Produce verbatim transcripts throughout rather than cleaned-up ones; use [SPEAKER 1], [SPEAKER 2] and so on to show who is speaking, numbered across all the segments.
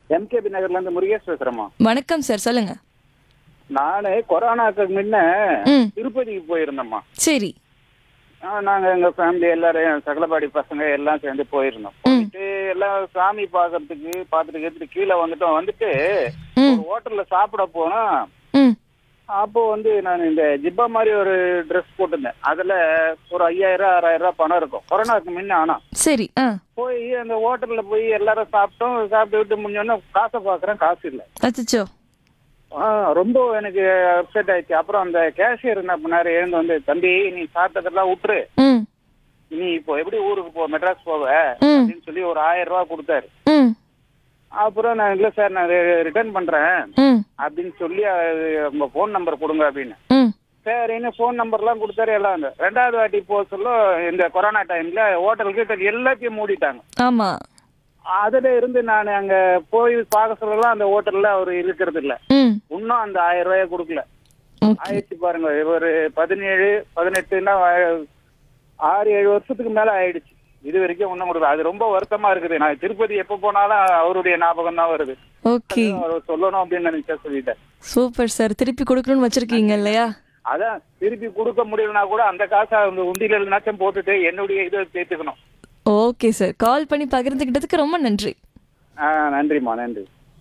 [SPEAKER 1] MKB நகர்ல இருந்து முருகேஷ் பேசுறேம்மா.
[SPEAKER 2] வணக்கம் சார், சொல்லுங்க.
[SPEAKER 1] நானு கொரோனாக்கு முன்ன
[SPEAKER 2] ம்
[SPEAKER 1] திருப்பதிக்கு போயிருந்தேம்மா.
[SPEAKER 2] சரி.
[SPEAKER 1] ஆ, நாங்க எங்க ஃபேமிலி எல்லாரும் சகலபாடி பசங்க எல்லாம் சேர்ந்து போயிருந்தோம். போயிட்டு எல்லாம் சாமி பாக்குறதுக்கு பாத்துட்டு கேட்டுட்டு கீழே வந்துட்டோம். வந்துட்டு
[SPEAKER 2] ம்
[SPEAKER 1] ஒரு ஹோட்டல்ல சாப்பிட போனோம்.
[SPEAKER 2] ம்
[SPEAKER 1] அப்போ வந்து நான் இந்த ஜிப்பா மாதிரி ஒரு ட்ரெஸ் போட்டிருந்தேன். அதுல ஒரு ஐயாயிரம் ஆறாயிரம் ரூபாய் பணம் இருக்கும் கொரோனாக்கு முன்ன. ஆனா
[SPEAKER 2] சரி. ஆ
[SPEAKER 1] போய் அந்த ஹோட்டல்ல போய் எல்லாரும் சாப்பிட்டோம். சாப்பிட்டு விட்டு முடிஞ்சோடனே காசை பாக்குறேன், காசு இல்லை.
[SPEAKER 2] அச்சோ.
[SPEAKER 1] ஆ, ரொம்ப எனக்கு அப்செட் ஆயிடுச்சு. அப்புறம் அந்த கேஷியர் என்ன பண்ணாரு, எழுந்து வந்து, தம்பி நீ சாப்பிட்டதெல்லாம் விட்டுரு,
[SPEAKER 2] ம்
[SPEAKER 1] நீ இப்போ எப்படி ஊருக்கு போ, மெட்ராஸ் போவ
[SPEAKER 2] ம்
[SPEAKER 1] அப்படின்னு சொல்லி ஒரு ஆயிரம் ரூபாய் கொடுத்தாரு.
[SPEAKER 2] ம்
[SPEAKER 1] அப்புறம் நான் இல்லை சார் நான் ரிட்டர்ன் பண்றேன்
[SPEAKER 2] ம்
[SPEAKER 1] அப்படின்னு சொல்லி அது உங்க ஃபோன் நம்பர் கொடுங்க அப்படின்னு.
[SPEAKER 2] ம்
[SPEAKER 1] சரின்னு ஃபோன் நம்பர்லாம் கொடுத்தாரு. எல்லாம் வந்து ரெண்டாவது வாட்டி போக சொல்ல இந்த கொரோனா டைம்ல ஹோட்டலுக்கு எல்லாத்தையும் மூடிட்டாங்க.
[SPEAKER 2] ஆமா.
[SPEAKER 1] அதுல இருந்து நான் அங்க போய் பார்க்க சொல்லலாம் அந்த ஹோட்டல்ல அவர் இருக்கிறது இல்ல.
[SPEAKER 2] ம்
[SPEAKER 1] இன்னும் அந்த ஆயிரம் ரூபாய கொடுக்கல.
[SPEAKER 2] ஓகே.
[SPEAKER 1] ஆயிடுச்சு பாருங்க, ஒரு பதினேழு பதினெட்டுன்னா ஆறு ஏழு வருஷத்துக்கு மேல ஆயிடுச்சு. இது வரைக்கும் ஒண்ணும் கொடுக்கல. அது ரொம்ப வருத்தமா இருக்குது. நான் திருப்பதி எப்ப போனாலும் அவருடைய ஞாபகம் தான் வருது.
[SPEAKER 2] ஓகே.
[SPEAKER 1] அவர் சொல்லணும் அப்படின்னு நினைச்சா சொல்லிட்டேன்.
[SPEAKER 2] சூப்பர் சார், திருப்பி கொடுக்கணும்னு வச்சிருக்கீங்க இல்லையா?
[SPEAKER 1] அதான் திருப்பி கொடுக்க முடியலனா கூட அந்த காசை அந்த உண்டியல்னாச்சும் போட்டுட்டு என்னுடைய இதை சேர்த்துக்கணும்.
[SPEAKER 2] ஓகே சார், கால் பண்ணி பகிர்ந்துக்கிட்டதுக்கு ரொம்ப நன்றி.
[SPEAKER 1] ஆ, நன்றிம்மா, நன்றி.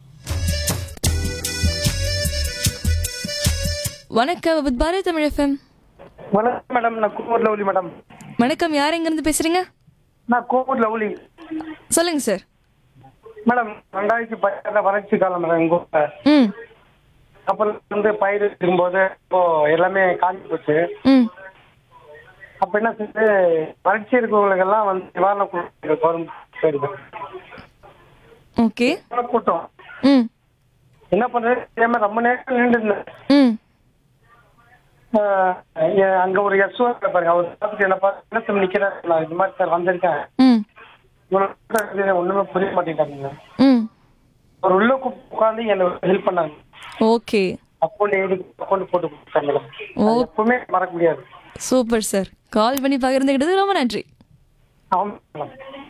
[SPEAKER 2] வணக்கம் வித் பாரத் தமிழ் எஃப்எம்.
[SPEAKER 3] வணக்கம் மேடம், நான் கோவூர் லவ்லி மேடம்.
[SPEAKER 2] வணக்கம், யார் எங்கேருந்து பேசுறீங்க?
[SPEAKER 3] நான் கோவூர் லவ்லி
[SPEAKER 2] சொல்லுங்க சார்.
[SPEAKER 3] மேடம். ரெண்டாயிரத்தி பதினாறுல வறட்சி காலம் மேடம் எங்க ஊர்ல.
[SPEAKER 2] ம்
[SPEAKER 3] அப்புறம் வந்து பயிர் இருக்கும்போது இப்போ எல்லாமே காஞ்சி போச்சு.
[SPEAKER 2] ம்
[SPEAKER 3] அப்ப என்ன செஞ்சு வறட்சி இருக்கவங்களுக்கு எல்லாம் வந்து நிவாரணம் கொடுக்குற கவர்மெண்ட்
[SPEAKER 2] ஓகே.
[SPEAKER 3] கூட்டம்
[SPEAKER 2] ம்
[SPEAKER 3] என்ன பண்றது தெரியாம ரொம்ப நேரம் நின்று இருந்தேன்.
[SPEAKER 2] ம்
[SPEAKER 3] அங்க ஒரு எஸ்ஓ பாருங்க, அவர் பார்த்துட்டு என்ன பார்த்து என்ன தம்பி நிக்கிறேன், நான் இது மாதிரி சார் வந்திருக்கேன்,
[SPEAKER 2] ம்
[SPEAKER 3] இவ்வளவு ஒண்ணுமே புரிய மாட்டேங்கிறாங்க.
[SPEAKER 2] ம்
[SPEAKER 3] அவர் உள்ள உட்காந்து எனக்கு ஹெல்ப் பண்ணாங்க.
[SPEAKER 2] ஓகே.
[SPEAKER 3] அக்கௌண்ட் ஐடி அக்கௌண்ட் போட்டு கொடுத்தாங்க மேடம்.
[SPEAKER 2] ஓ,
[SPEAKER 3] எப்பவுமே மறக்க முடியாது.
[SPEAKER 2] சூப்பர் சார், கால் பண்ணி பகிர்ந்துக்கிட்டது ரொம்ப நன்றி.
[SPEAKER 3] ஆமா மேடம்.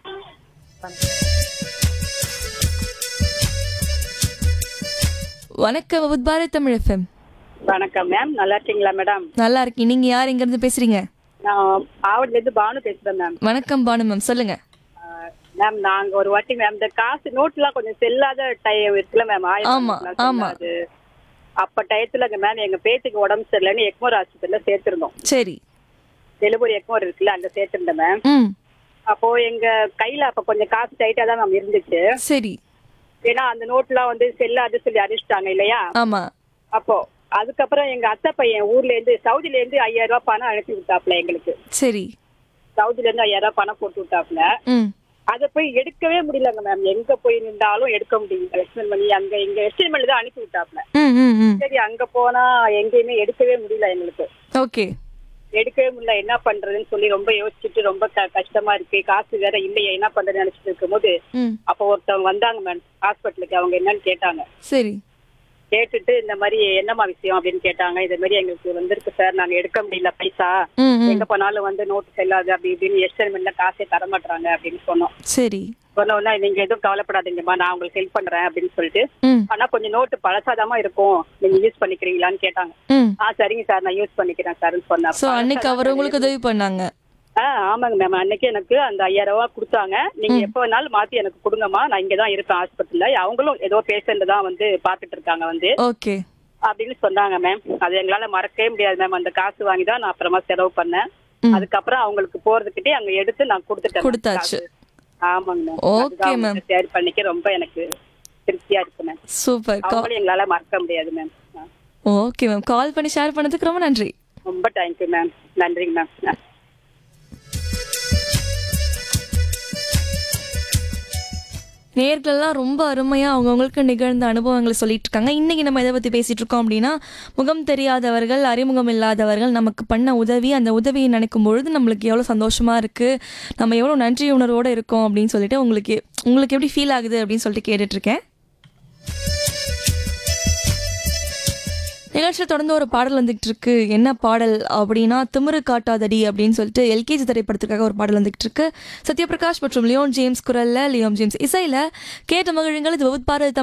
[SPEAKER 2] வணக்கம் வித் பாரத் தமிழ் எஃப்எம்.
[SPEAKER 4] வணக்கம் மேம், நல்லா இருக்கீங்களா மேடம்?
[SPEAKER 2] நல்லா இருக்கீங்க. நீங்க யார் எங்கேருந்து பேசுறீங்க?
[SPEAKER 4] நான் ஆவடில இருந்து பானு பேசுறேன் மேம்.
[SPEAKER 2] வணக்கம் பானு மேம், சொல்லுங்க.
[SPEAKER 4] மேம் நாங்க ஒரு வாட்டி மேம் இந்த காசு நோட்லாம் கொஞ்சம் செல்லாத டைம் இருக்குல்ல மேம்,
[SPEAKER 2] ஆமா, ஆமா.
[SPEAKER 4] அது அப்ப டயத்துல மேம் எங்க பேத்திக்கு உடம்பு சரியில்லைன்னு எக்மோர் ஆஸ்பத்திரியில சேர்த்திருந்தோம்.
[SPEAKER 2] சரி.
[SPEAKER 4] டெலிவரி எக்மோர் இருக்குல்ல, அங்க சேர்த்திருந்தேன் மேம்.
[SPEAKER 2] ம்
[SPEAKER 4] அப்போ எங்க கையில அப்ப கொஞ்சம் காசு டைட்டா தான் மேம் இருந்துச்சு.
[SPEAKER 2] சரி.
[SPEAKER 4] ஏன்னா அந்த நோட்லாம் வந்து செல்லாது சொல்லி அடிச்சிட்டாங்க இல்லையா?
[SPEAKER 2] ஆமா.
[SPEAKER 4] அப்போ அதுக்கப்புறம் எங்க அத்தை பையன் ஊர்ல இருந்து சவுதில இருந்து ஐயாயிரம் ரூபாய் பணம் அனுப்பி விட்டாப்ல எங்களுக்கு.
[SPEAKER 2] சரி.
[SPEAKER 4] சவுதில இருந்து ஐயாயிரம் ரூபாய் பணம் போட்டு விட்டாப்ல.
[SPEAKER 2] ம்
[SPEAKER 4] அதை போய் எடுக்கவே முடியலங்க மேம். எங்க போய் நின்றாலும் எடுக்க முடியல. எக்ஸ்பிளைன் பண்ணி அங்க எங்க எஸ்டிமேட் தான் அனுப்பி விட்டாப்ல.
[SPEAKER 2] ம் ம் ம்
[SPEAKER 4] சரி, அங்க போனா எங்கேயுமே எடுக்கவே முடியல எங்களுக்கு.
[SPEAKER 2] ஓகே.
[SPEAKER 4] எடுக்கவே முடியல, என்ன பண்றதுன்னு சொல்லி ரொம்ப யோசிச்சுட்டு ரொம்ப க- கஷ்டமா இருக்கு, காசு வேற இல்லையே, என்ன பண்றதுன்னு நினைச்சிட்டு இருக்கும் போது
[SPEAKER 2] ம்
[SPEAKER 4] அப்ப ஒருத்தவங்க வந்தாங்க மேம் ஹாஸ்பிட்டலுக்கு. அவங்க என்னன்னு கேட்டாங்க.
[SPEAKER 2] சரி.
[SPEAKER 4] கேட்டுட்டு இந்த மாதிரி என்னம்மா விஷயம் அப்படின்னு கேட்டாங்க. இந்த மாதிரி எங்களுக்கு வந்திருக்கு சார், நாங்க எடுக்க முடியல பைசா,
[SPEAKER 2] ம் ம்
[SPEAKER 4] எங்க போனாலும் வந்து நோட்டு செல்லாது அப்படி இப்படின்னு எஸ்டிமேட்ல காசே தர மாட்டாங்க அப்படின்னு சொன்னோம்.
[SPEAKER 2] சரி.
[SPEAKER 4] சொன்னோன்னா நீங்க எதுவும் கவலைப்படாதீங்கம்மா, நான் உங்களுக்கு ஹெல்ப் பண்றேன் அப்படின்னு சொல்லிட்டு,
[SPEAKER 2] ம்
[SPEAKER 4] ஆனா கொஞ்சம் நோட்டு பழசாதாமா இருக்கும், நீங்க யூஸ் பண்ணிக்கிறீங்களான்னு கேட்டாங்க.
[SPEAKER 2] ம்
[SPEAKER 4] ஆ சரிங்க சார், நான் யூஸ் பண்ணிக்கிறேன் சார்ன்னு சொன்னேன்.
[SPEAKER 2] ஸோ அன்னைக்கு அவர் உங்களுக்கு உதவி பண்ணாங்க.
[SPEAKER 4] ஆ ஆமாங்க மேம், அன்னைக்கு எனக்கு அந்த ஐயாயிரம் ரூபாய் கொடுத்தாங்க. நீங்க எப்போ வேணாலும் மாத்தி எனக்கு கொடுங்கம்மா, நான் இங்கதான் இருப்பேன் ஹாஸ்பிட்டல்ல, அவங்களும் ஏதோ பேஷண்ட் தான் வந்து பாத்துட்டு இருக்காங்க வந்து
[SPEAKER 2] ஓகே.
[SPEAKER 4] அப்படின்னு சொன்னாங்க மேம். அது எங்களால மறக்கவே முடியாது மேம். அந்த காசு வாங்கி தான் நான் அப்புறமா செலவு பண்ணேன். அதுக்கப்புறம் அவங்களுக்கு போறதுக்கிட்டே அங்க எடுத்து நான் கொடுத்துட்டேன்.
[SPEAKER 2] கொடுத்தாச்சு.
[SPEAKER 4] ஆமாங்க மேம்.
[SPEAKER 2] Okay ma'am.
[SPEAKER 4] ஷேர் பண்ணிக்க ரொம்ப எனக்கு திருப்தியா இருக்கு மேம்.
[SPEAKER 2] சூப்பர்.
[SPEAKER 4] அவங்களும் எங்களால மறக்க முடியாது மேம்.
[SPEAKER 2] ஓகே மேம், கால் பண்ணி ஷேர் பண்ணதுக்கு ரொம்ப நன்றி.
[SPEAKER 4] ரொம்ப தேங்க்யூ மேம். நன்றிங்க மேம்.
[SPEAKER 2] நேர்களெல்லாம் ரொம்ப அருமையாக அவங்கவுங்களுக்கு நிகழ்ந்த அனுபவங்களை சொல்லிட்டு இருக்காங்க. இன்றைக்கி நம்ம எதை பற்றி பேசிகிட்டு இருக்கோம் அப்படின்னா, முகம் தெரியாதவர்கள், அறிமுகம் இல்லாதவர்கள் நமக்கு பண்ண உதவி, அந்த உதவியை நினைக்கும் பொழுது நம்மளுக்கு எவ்வளோ சந்தோஷமாக இருக்குது, நம்ம எவ்வளோ நன்றி உணர்வோடு இருக்கோம் அப்படின்னு சொல்லிட்டு உங்களுக்கு உங்களுக்கு எப்படி ஃபீல் ஆகுது அப்படின்னு சொல்லிட்டு கேட்டுட்ருக்கேன். நிகழ்ச்சியில் தொடர்ந்து ஒரு பாடல் வந்துகிட்டு இருக்கு. என்ன பாடல் அப்படின்னா, திமிரு காட்டாதடி அப்படின்னு சொல்லிட்டு எல்கேஜி திரைப்படத்துக்காக ஒரு பாடல் வந்துகிட்டு இருக்கு. சத்யபிரகாஷ் மற்றும் லியோன் ஜேம்ஸ் குரல்ல, லியோன் ஜேம்ஸ் இசையில் கேட்ட மகிழுங்கள். இது வித் பாரத்